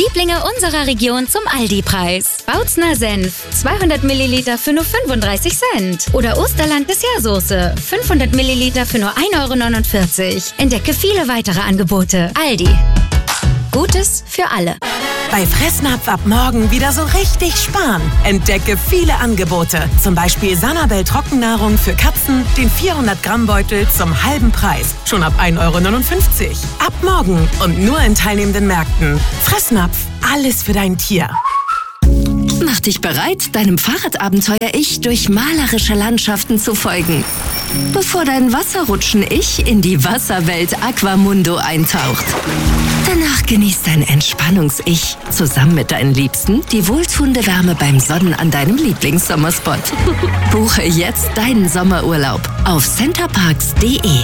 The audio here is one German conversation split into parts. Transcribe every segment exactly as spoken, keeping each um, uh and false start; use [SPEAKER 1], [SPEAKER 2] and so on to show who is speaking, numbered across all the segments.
[SPEAKER 1] Lieblinge unserer Region zum Aldi-Preis. Bautzner Senf, zweihundert Milliliter für nur fünfunddreißig Cent. Oder Osterland Dessertsoße, fünfhundert Milliliter für nur ein Euro neunundvierzig. Entdecke viele weitere Angebote. Aldi. Gutes für alle.
[SPEAKER 2] Bei Fressnapf ab morgen wieder so richtig sparen. Entdecke viele Angebote. Zum Beispiel Sanabel Trockennahrung für Katzen, den vierhundert Gramm Beutel zum halben Preis. Schon ab ein Euro neunundfünfzig. Ab morgen und nur in teilnehmenden Märkten. Fressnapf, alles für dein Tier.
[SPEAKER 3] Mach dich bereit, deinem Fahrradabenteuer-Ich durch malerische Landschaften zu folgen. Bevor dein Wasserrutschen-Ich in die Wasserwelt Aquamundo eintaucht. Danach genießt dein Entspannungs-Ich zusammen mit deinen Liebsten die wohltuende Wärme beim Sonnen an deinem Lieblingssommerspot. Buche jetzt deinen Sommerurlaub auf centerparks punkt de.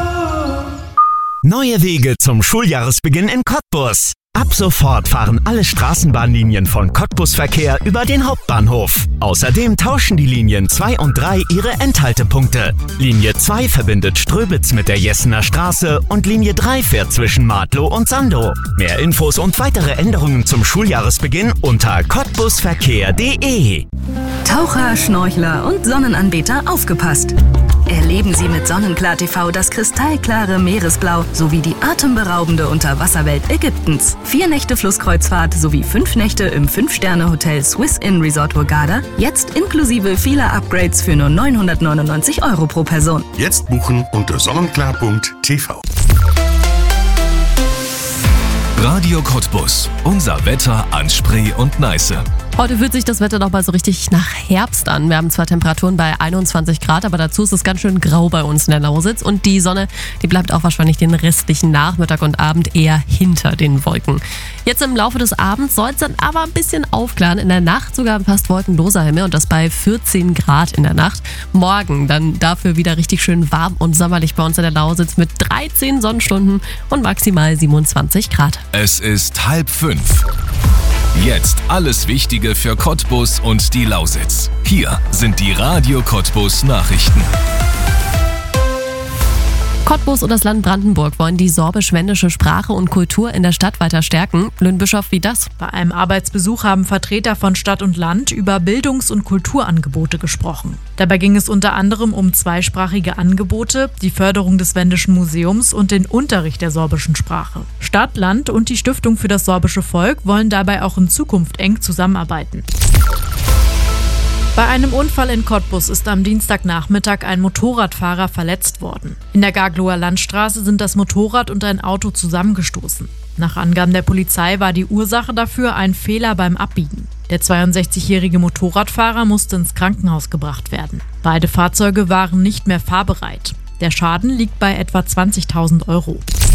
[SPEAKER 4] Neue Wege zum Schuljahresbeginn in Cottbus. Ab sofort fahren alle Straßenbahnlinien von Cottbus Verkehr über den Hauptbahnhof. Außerdem tauschen die Linien zwei und drei ihre Endhaltepunkte. Linie zwei verbindet Ströbitz mit der Jessener Straße und Linie drei fährt zwischen Martlow und Sandow. Mehr Infos und weitere Änderungen zum Schuljahresbeginn unter cottbusverkehr punkt de.
[SPEAKER 5] Taucher, Schnorchler und Sonnenanbeter, aufgepasst! Erleben Sie mit Sonnenklar T V das kristallklare Meeresblau sowie die atemberaubende Unterwasserwelt Ägyptens. Vier Nächte Flusskreuzfahrt sowie fünf Nächte im fünf-Sterne-Hotel Swiss Inn Resort Hurghada. Jetzt inklusive vieler Upgrades für nur neunhundertneunundneunzig Euro pro Person.
[SPEAKER 6] Jetzt buchen unter sonnenklar punkt t v.
[SPEAKER 7] Radio Cottbus. Unser Wetter an Spree und Neiße.
[SPEAKER 8] Heute fühlt sich das Wetter noch mal so richtig nach Herbst an. Wir haben zwar Temperaturen bei einundzwanzig Grad, aber dazu ist es ganz schön grau bei uns in der Lausitz. Und die Sonne, die bleibt auch wahrscheinlich den restlichen Nachmittag und Abend eher hinter den Wolken. Jetzt im Laufe des Abends soll es dann aber ein bisschen aufklaren. In der Nacht sogar fast wolkenloser Himmel und das bei vierzehn Grad in der Nacht. Morgen dann dafür wieder richtig schön warm und sommerlich bei uns in der Lausitz mit dreizehn Sonnenstunden und maximal siebenundzwanzig Grad.
[SPEAKER 7] Es ist halb fünf. Jetzt alles Wichtige für Cottbus und die Lausitz. Hier sind die Radio Cottbus Nachrichten.
[SPEAKER 8] Cottbus und das Land Brandenburg wollen die sorbisch-wendische Sprache und Kultur in der Stadt weiter stärken. Lynn Bischoff, wie das?
[SPEAKER 9] Bei einem Arbeitsbesuch haben Vertreter von Stadt und Land über Bildungs- und Kulturangebote gesprochen. Dabei ging es unter anderem um zweisprachige Angebote, die Förderung des Wendischen Museums und den Unterricht der sorbischen Sprache. Stadt, Land und die Stiftung für das sorbische Volk wollen dabei auch in Zukunft eng zusammenarbeiten. Bei einem Unfall in Cottbus ist am Dienstagnachmittag ein Motorradfahrer verletzt worden. In der Gaglower Landstraße sind das Motorrad und ein Auto zusammengestoßen. Nach Angaben der Polizei war die Ursache dafür ein Fehler beim Abbiegen. Der zweiundsechzigjährige Motorradfahrer musste ins Krankenhaus gebracht werden. Beide Fahrzeuge waren nicht mehr fahrbereit. Der Schaden liegt bei etwa zwanzigtausend Euro.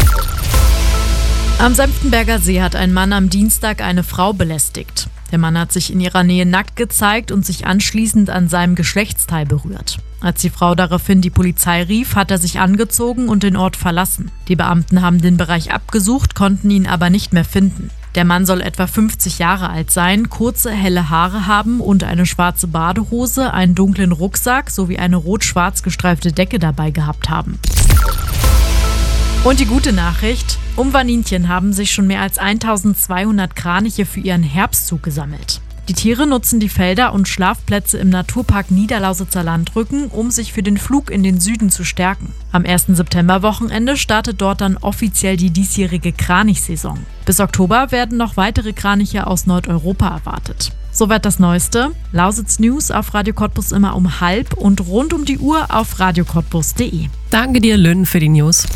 [SPEAKER 9] Am Senftenberger See hat ein Mann am Dienstag eine Frau belästigt. Der Mann hat sich in ihrer Nähe nackt gezeigt und sich anschließend an seinem Geschlechtsteil berührt. Als die Frau daraufhin die Polizei rief, hat er sich angezogen und den Ort verlassen. Die Beamten haben den Bereich abgesucht, konnten ihn aber nicht mehr finden. Der Mann soll etwa fünfzig Jahre alt sein, kurze, helle Haare haben und eine schwarze Badehose, einen dunklen Rucksack sowie eine rot-schwarz gestreifte Decke dabei gehabt haben. Und die gute Nachricht: Um Vaninchen haben sich schon mehr als eintausendzweihundert Kraniche für ihren Herbstzug gesammelt. Die Tiere nutzen die Felder und Schlafplätze im Naturpark Niederlausitzer Landrücken, um sich für den Flug in den Süden zu stärken. Am ersten Septemberwochenende startet dort dann offiziell die diesjährige Kranichsaison. Bis Oktober werden noch weitere Kraniche aus Nordeuropa erwartet. Soweit das Neueste. Lausitz News auf Radio Cottbus immer um halb und rund um die Uhr auf radio cottbus punkt de.
[SPEAKER 8] Danke dir, Lynn, für die News.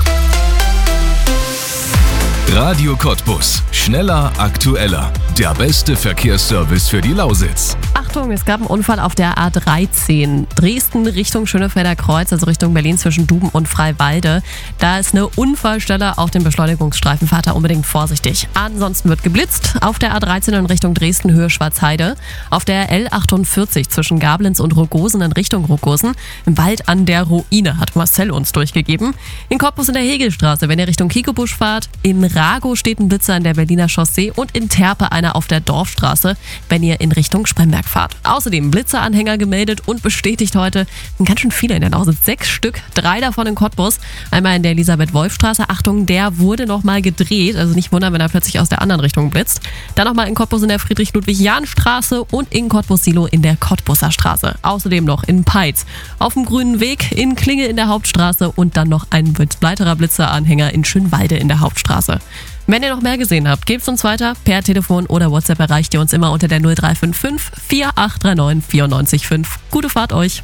[SPEAKER 7] Radio Cottbus. Schneller, aktueller. Der beste Verkehrsservice für die Lausitz.
[SPEAKER 8] Achtung, es gab einen Unfall auf der A dreizehn. Dresden Richtung Schönefelder Kreuz, also Richtung Berlin zwischen Duben und Freiwalde. Da ist eine Unfallstelle auf dem Beschleunigungsstreifen. Fahrt da unbedingt vorsichtig. Ansonsten wird geblitzt auf der A dreizehn in Richtung Dresden Höhe Schwarzheide. Auf der L achtundvierzig zwischen Gablenz und Rogosen in Richtung Rogosen. Im Wald an der Ruine hat Marcel uns durchgegeben. In Cottbus in der Hegelstraße, wenn ihr Richtung Kiekebusch fahrt. In Rago steht ein Blitzer an der Berliner Chaussee und in Terpe einer auf der Dorfstraße, wenn ihr in Richtung Spremberg fahrt. Fahrt. Außerdem Blitzeranhänger gemeldet und bestätigt heute. Sind ganz schön viele in der Lausitz. Sechs Stück, drei davon in Cottbus. Einmal in der Elisabeth-Wolf-Straße. Achtung, der wurde nochmal gedreht. Also nicht wundern, wenn er plötzlich aus der anderen Richtung blitzt. Dann nochmal in Cottbus in der Friedrich-Ludwig-Jahn-Straße und in Cottbus-Silo in der Cottbuser Straße. Außerdem noch in Peitz, auf dem Grünen Weg, in Klinge in der Hauptstraße und dann noch ein weiterer Blitzeranhänger in Schönwalde in der Hauptstraße. Wenn ihr noch mehr gesehen habt, gebt es uns weiter. Per Telefon oder WhatsApp erreicht ihr uns immer unter der null drei fünf fünf, vier acht drei neun, vier neun fünf. Gute Fahrt euch.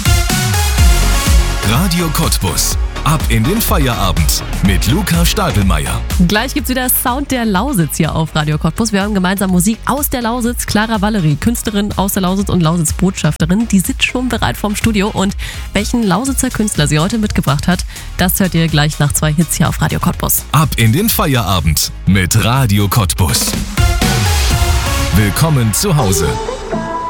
[SPEAKER 7] Radio Cottbus. Ab in den Feierabend mit Luca Stadelmeier.
[SPEAKER 8] Gleich gibt's wieder Sound der Lausitz hier auf Radio Cottbus. Wir hören gemeinsam Musik aus der Lausitz. Clara Valerie, Künstlerin aus der Lausitz und Lausitz-Botschafterin, die sitzt schon bereit vorm Studio. Und welchen Lausitzer Künstler sie heute mitgebracht hat, das hört ihr gleich nach zwei Hits hier auf Radio Cottbus.
[SPEAKER 7] Ab in den Feierabend mit Radio Cottbus. Willkommen zu Hause.